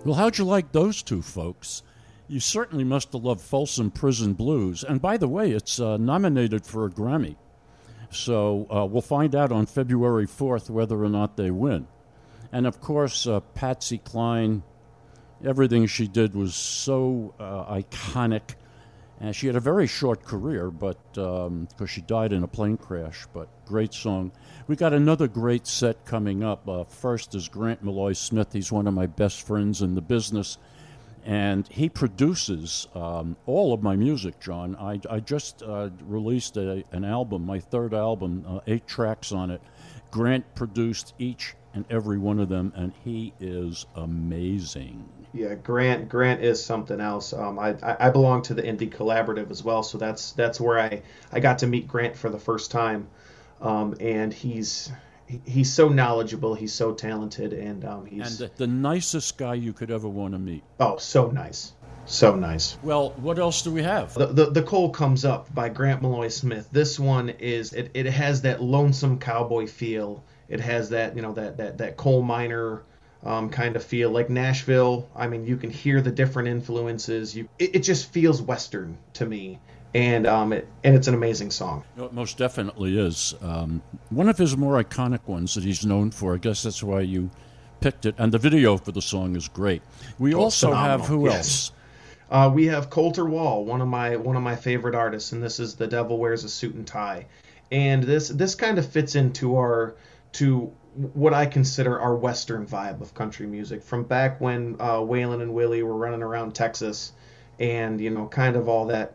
Well, how'd you like those two folks? You certainly must have loved Folsom Prison Blues. And by the way, it's nominated for a Grammy. So we'll find out on February 4th whether or not they win. And of course, Patsy Cline, everything she did was so iconic. And she had a very short career, but because she died in a plane crash, but great song. We got another great set coming up. First is Grant Malloy Smith. He's one of my best friends in the business, and he produces all of my music, John. I just released an album, my third album, 8 tracks on it. Grant produced each and every one of them, and he is amazing. Yeah, Grant is something else. I belong to the Indie Collaborative as well, so that's where I got to meet Grant for the first time. And he's so knowledgeable, he's so talented, and he's the nicest guy you could ever want to meet. Oh, so nice. So nice. Well, what else do we have? The Coal Comes Up by Grant Malloy Smith. This one is it has that lonesome cowboy feel. It has that, that coal miner kind of feel, like Nashville. I mean, you can hear the different influences. It just feels Western to me, and it's an amazing song. It most definitely is. One of his more iconic ones that he's known for. I guess that's why you picked it. And the video for the song is great. We also phenomenal. have who Yes. else? We have Colter Wall, one of my favorite artists, and this is The Devil Wears a Suit and Tie, and this kind of fits into what I consider our Western vibe of country music from back when Waylon and Willie were running around Texas, and kind of all that,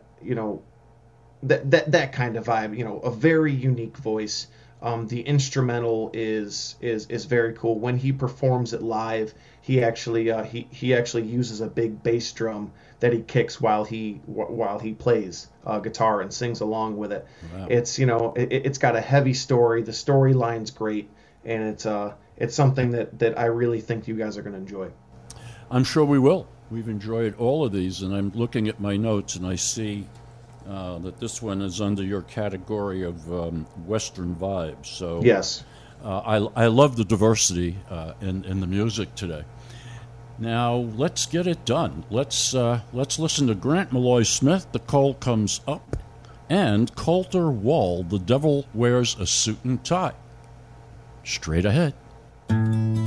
that kind of vibe, a very unique voice. The instrumental is very cool. When he performs it live, he actually uses a big bass drum that he kicks while he plays guitar and sings along with it. Wow. It's got a heavy story. The storyline's great, and it's something that I really think you guys are going to enjoy. I'm sure we will. We've enjoyed all of these, and I'm looking at my notes, and I see that this one is under your category of Western vibes. So yes, I love the diversity in the music today. Now let's get it done. Let's listen to Grant Malloy Smith, The Coal Comes Up, and Colter Wall, The Devil Wears a Suit and Tie. Straight ahead.